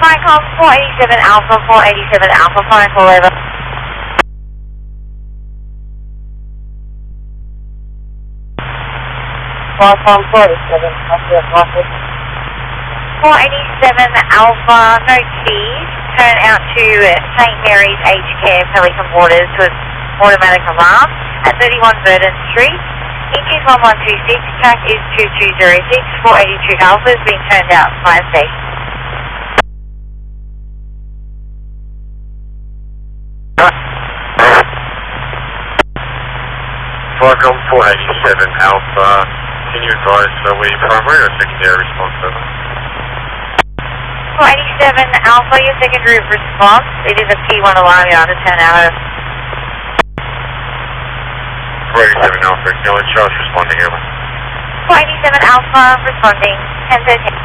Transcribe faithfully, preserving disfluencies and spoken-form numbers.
Viacom four eighty-seven Alpha, four eighty-seven Alpha, flying call over. Viacom four eighty-seven Alpha, four eighty-seven Alpha, no keys, turn out to Saint Mary's Aged Care, Pelican Waters with automatic alarm at thirty-one Verdon Street. Engine is one one two six, track is two two zero six, four eighty-two Alpha is being turned out, fire station. Viacom four eighty-seven Alpha, can you advise uh, where your primary or secondary response over? four eighty-seven Alpha, your secondary response, it is a P one alarm, you're under turn out. four eighty-seven Alpha, acknowledge, Charles responding over. four eighty-seven Alpha, responding, ten thirteen.